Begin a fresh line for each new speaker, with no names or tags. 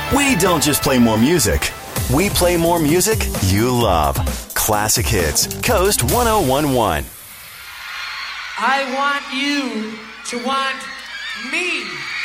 We don't just play more music. We play more music you love. Classic Hits, Coast 1011.
I want you to want me.